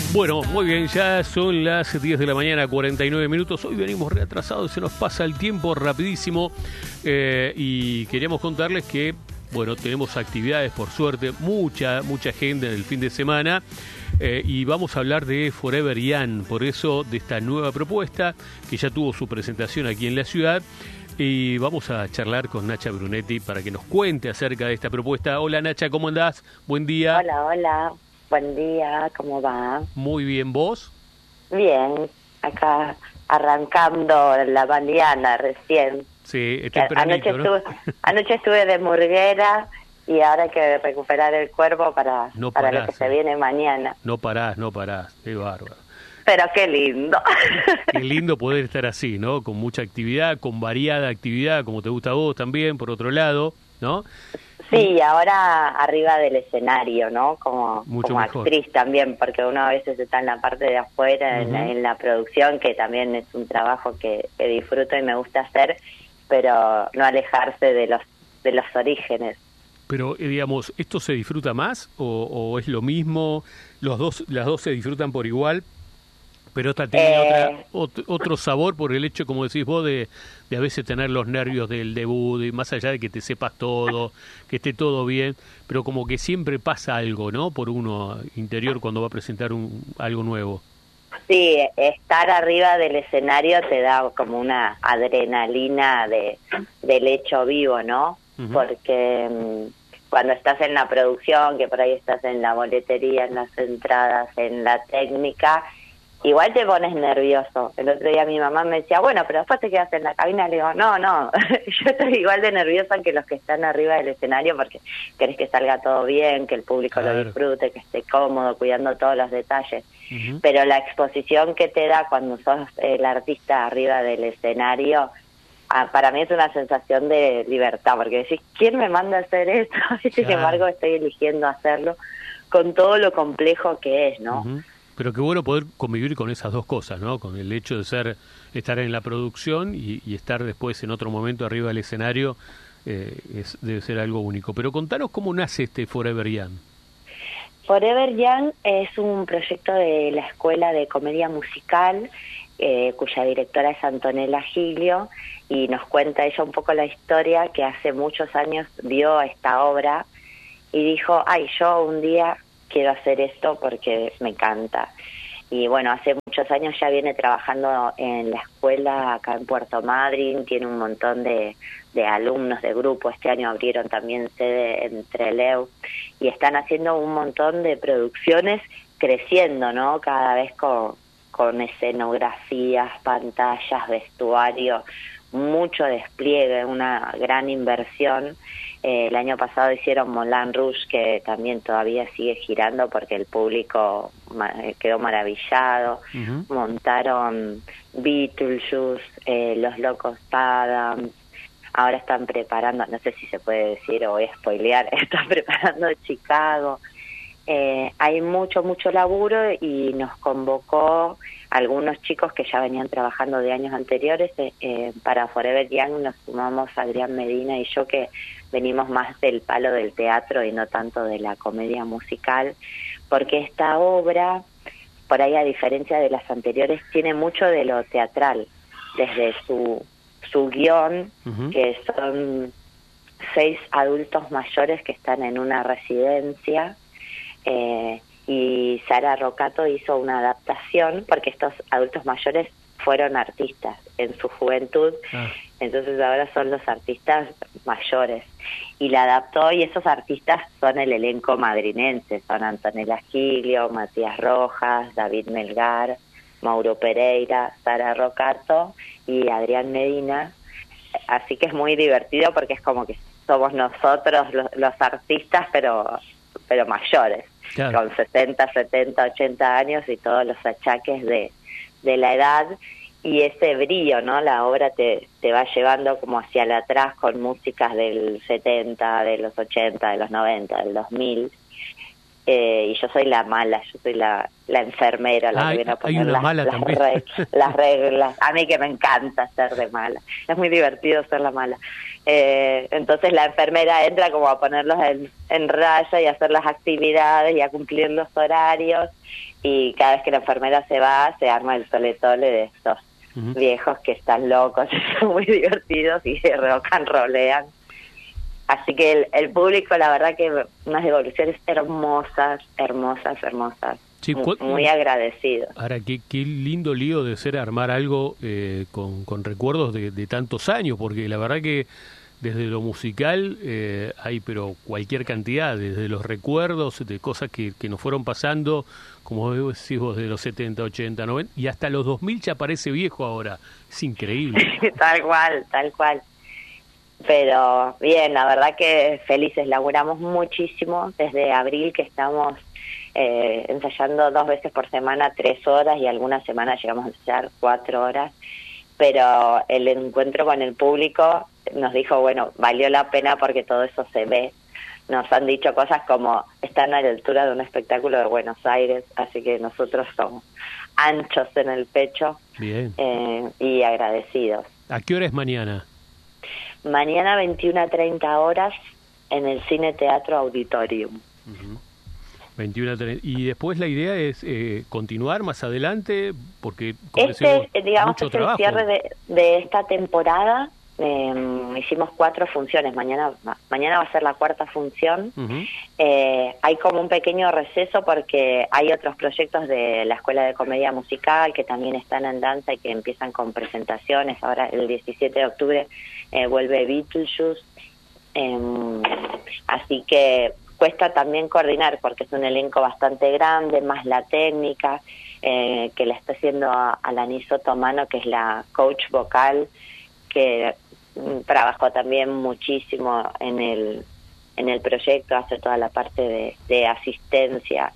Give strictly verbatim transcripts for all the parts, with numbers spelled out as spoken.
Bueno, muy bien, ya son las diez de la mañana, cuarenta y nueve minutos. Hoy venimos reatrasados, se nos pasa el tiempo rapidísimo eh, y queríamos contarles que, bueno, tenemos actividades, por suerte, mucha, mucha gente en el fin de semana eh, y vamos a hablar de Forever Young, por eso de esta nueva propuesta que ya tuvo su presentación aquí en la ciudad. Y vamos a charlar con Nacha Brunetti para que nos cuente acerca de esta propuesta. Hola Nacha, ¿cómo andás? Buen día. Hola, hola. Buen día, ¿cómo va? Muy bien, ¿vos? Bien, acá arrancando la mañana recién. Sí, es anoche, tempranito, ¿no? estuve, anoche estuve de murguera y ahora hay que recuperar el cuerpo para, No para parás, lo que se eh. viene mañana. No parás, no parás, qué bárbaro. Pero qué lindo. Qué lindo poder estar así, ¿no? Con mucha actividad, con variada actividad, como te gusta a vos también, por otro lado, ¿no? Sí, ahora arriba del escenario, ¿no? Como, Mucho como mejor. actriz también, porque uno a veces está en la parte de afuera, en, Uh-huh. la, en la producción, que también es un trabajo que, que disfruto y me gusta hacer, pero no alejarse de los de los orígenes. Pero, eh, digamos, ¿esto se disfruta más o, o es lo mismo? Los dos, las dos se disfrutan por igual, pero esta tiene Eh, otra, ot- otro sabor por el hecho, como decís vos, de, de a veces tener los nervios del debut, y más allá de que te sepas todo, que esté todo bien, pero como que siempre pasa algo, ¿no? Por uno interior cuando va a presentar un, algo nuevo. Sí, estar arriba del escenario te da como una adrenalina de del hecho vivo, ¿no? Uh-huh. Porque mmm, cuando estás en la producción, que por ahí estás en la boletería, en las entradas, en la técnica, igual te pones nervioso. El otro día mi mamá me decía, bueno, pero después te quedas en la cabina. Le digo, no, no, yo estoy igual de nerviosa que los que están arriba del escenario porque querés que salga todo bien, que el público Claro. lo disfrute, que esté cómodo, cuidando todos los detalles. Uh-huh. Pero la exposición que te da cuando sos el artista arriba del escenario, ah, para mí es una sensación de libertad, porque decís, ¿quién me manda a hacer esto? Y sin Claro. embargo estoy eligiendo hacerlo con todo lo complejo que es, ¿no? Uh-huh. Pero qué bueno poder convivir con esas dos cosas, ¿no? Con el hecho de ser estar en la producción y, y estar después en otro momento arriba del escenario, eh, es, debe ser algo único. Pero contanos cómo nace este Forever Young. Forever Young es un proyecto de la Escuela de Comedia Musical, eh, cuya directora es Antonella Giglio, y nos cuenta ella un poco la historia que hace muchos años vio esta obra y dijo, ay, yo un día quiero hacer esto porque me encanta. Y bueno, hace muchos años ya viene trabajando en la escuela acá en Puerto Madryn, tiene un montón de, de alumnos de grupo, este año abrieron también sede en Trelew y están haciendo un montón de producciones creciendo, ¿no? Cada vez con, con escenografías, pantallas, vestuario, mucho despliegue, una gran inversión. Eh, el año pasado hicieron Moulin Rouge, que también todavía sigue girando porque el público ma- quedó maravillado. Uh-huh. Montaron Beetlejuice, eh, Los Locos Adams. Ahora están preparando, no sé si se puede decir o voy a spoilear, están preparando Chicago. Eh, hay mucho, mucho laburo y nos convocó algunos chicos que ya venían trabajando de años anteriores. Eh, eh, para Forever Young nos sumamos Adrián Medina y yo, que venimos más del palo del teatro y no tanto de la comedia musical, porque esta obra, por ahí a diferencia de las anteriores, tiene mucho de lo teatral, desde su, su guión, Uh-huh. que son seis adultos mayores que están en una residencia. Eh, y Sara Rocato hizo una adaptación porque estos adultos mayores fueron artistas en su juventud, Ah. entonces ahora son los artistas mayores y la adaptó, y esos artistas son el elenco madrinense, son Antonella Giglio, Matías Rojas, David Melgar, Mauro Pereira, Sara Rocato y Adrián Medina, así que es muy divertido porque es como que somos nosotros los, los artistas pero pero mayores. Claro. Con sesenta, setenta, ochenta años y todos los achaques de, de la edad y ese brillo, ¿no? La obra te, te va llevando como hacia la atrás con músicas del setenta, de los ochenta, de los noventa, del dos mil Eh, y yo soy la mala, yo soy la, la enfermera, la ah, que viene a hay poner una las, mala las, también. reg, las reglas. A mí que me encanta ser de mala, es muy divertido ser la mala. Eh, entonces la enfermera entra como a ponerlos en, en raya y a hacer las actividades y a cumplir los horarios, y cada vez que la enfermera se va, se arma el tole-tole de estos uh-huh. viejos que están locos y son muy divertidos y se rock and rollean. Así que el, el público, la verdad que unas devoluciones hermosas, hermosas, hermosas. Sí, muy, muy agradecidos. Ahora, qué, qué lindo lío de ser armar algo eh, con, con recuerdos de, de tantos años, porque la verdad que desde lo musical eh, hay pero cualquier cantidad, desde los recuerdos de cosas que, que nos fueron pasando, como decís vos, de los setenta, ochenta, noventa, y hasta los dos mil ya parece viejo ahora. Es increíble. Tal cual, tal cual. Pero bien, la verdad que felices, laburamos muchísimo desde abril que estamos eh, ensayando dos veces por semana, tres horas, y algunas semanas llegamos a ensayar cuatro horas, pero el encuentro con el público nos dijo, bueno, valió la pena porque todo eso se ve. Nos han dicho cosas como, están a la altura de un espectáculo de Buenos Aires, así que nosotros somos anchos en el pecho. Bien. Eh, y agradecidos. ¿A qué hora es mañana? Mañana veintiuna a treinta horas en el Cine Teatro Auditorium. Uh-huh. veintiuna a treinta. Y después la idea es eh, continuar más adelante, porque como este decimos, es, digamos, mucho es trabajo. El cierre de, de esta temporada. Eh, hicimos cuatro funciones, mañana mañana va a ser la cuarta función. Uh-huh. eh, hay como un pequeño receso porque hay otros proyectos de la Escuela de Comedia Musical que también están en danza y que empiezan con presentaciones. Ahora el diecisiete de octubre eh, vuelve Beetlejuice, eh, así que cuesta también coordinar porque es un elenco bastante grande, más la técnica eh, que la está haciendo Alanis Otomano, que es la coach vocal, que trabajó también muchísimo en el en el proyecto, hace toda la parte de, de asistencia.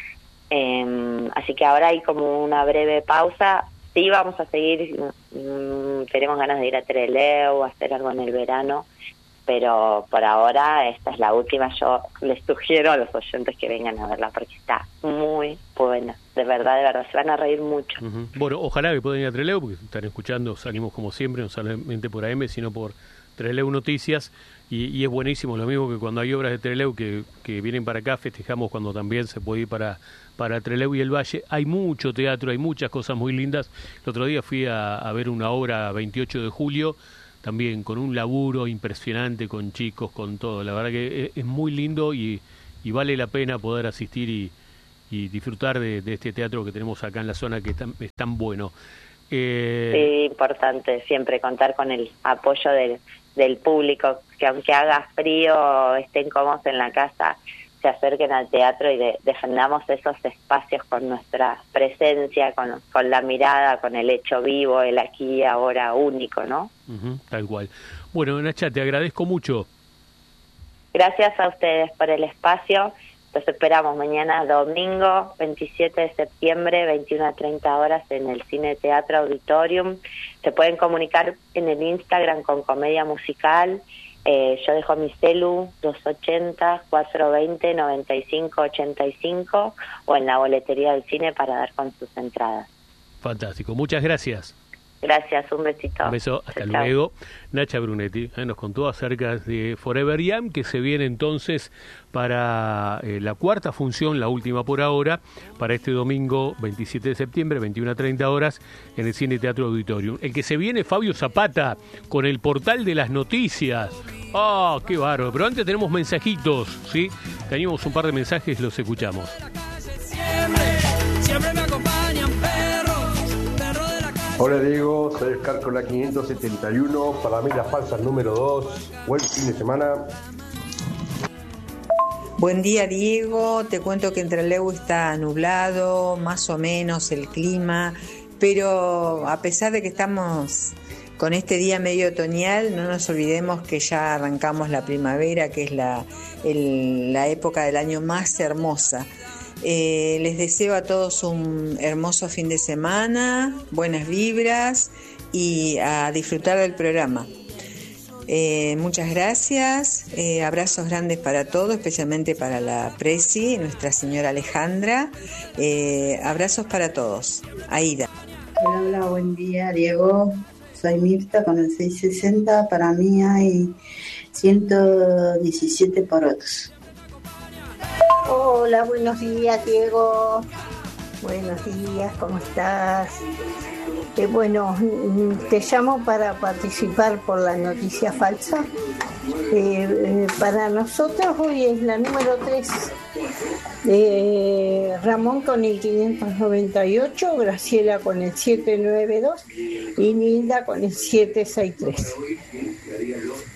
Eh, así que ahora hay como una breve pausa. Sí, vamos a seguir, mmm, tenemos ganas de ir a Trelew, hacer algo en el verano, pero por ahora esta es la última. Yo les sugiero a los oyentes que vengan a verla porque está muy buena, de verdad, de verdad, se van a reír mucho. Uh-huh. Bueno, ojalá que puedan ir a Trelew, porque están escuchando, salimos como siempre, no solamente por A M, sino por Trelew Noticias, y, y es buenísimo, lo mismo que cuando hay obras de Trelew que, que vienen para acá, festejamos cuando también se puede ir para, para Trelew y el Valle. Hay mucho teatro, hay muchas cosas muy lindas. El otro día fui a, a ver una obra veintiocho de julio, también con un laburo impresionante, con chicos, con todo. La verdad que es, es muy lindo y, y vale la pena poder asistir y, y disfrutar de, de este teatro que tenemos acá en la zona, que es tan, es tan bueno. Eh... Sí, importante siempre contar con el apoyo del, del público, que aunque haga frío, estén cómodos en la casa, se acerquen al teatro y de, defendamos esos espacios con nuestra presencia, con, con la mirada, con el hecho vivo, el aquí y ahora único, ¿no? Uh-huh, tal cual. Bueno, Nacha, te agradezco mucho. Gracias a ustedes por el espacio. Los esperamos mañana domingo veintisiete de septiembre, veintiuna a treinta horas en el Cine Teatro Auditorium. Se pueden comunicar en el Instagram con Comedia Musical. Eh, yo dejo mi celu dos ochenta, cuatrocientos veinte, noventa y cinco ochenta y cinco o en la boletería del cine para dar con sus entradas. Fantástico, muchas gracias. Gracias, un besito. Un beso, hasta chao, luego. Nacha Brunetti eh, nos contó acerca de Forever Young, que se viene entonces para eh, la cuarta función, la última por ahora, para este domingo veintisiete de septiembre, veintiuna a treinta horas, en el Cine Teatro Auditorium. El que se viene, Fabio Zapata, con el portal de las noticias. ¡Ah, oh, qué bárbaro! Pero antes tenemos mensajitos, ¿sí? Teníamos un par de mensajes, los escuchamos. Siempre, siempre me acompañan perros, perros de la calle. Hola Diego, soy el Cárcola quinientos setenta y uno, para mí la falsa número dos, buen fin de semana. Buen día Diego, te cuento que en Trelew está nublado, más o menos el clima, pero a pesar de que estamos con este día medio otoñal, no nos olvidemos que ya arrancamos la primavera, que es la, el, la época del año más hermosa. Eh, les deseo a todos un hermoso fin de semana, buenas vibras y a disfrutar del programa. Eh, muchas gracias, eh, abrazos grandes para todos, especialmente para la Presi, nuestra señora Alejandra. Eh, abrazos para todos. Aida. Hola, hola, buen día, Diego. Soy Mirta con el seiscientos sesenta. Para mí hay ciento diecisiete porotos. Hola, buenos días, Diego. Buenos días, ¿cómo estás? Eh, bueno, te llamo para participar por la noticia falsa. Eh, eh, para nosotros hoy es la número tres. Eh, Ramón con el quinientos noventa y ocho, Graciela con el setecientos noventa y dos y Nilda con el setecientos sesenta y tres.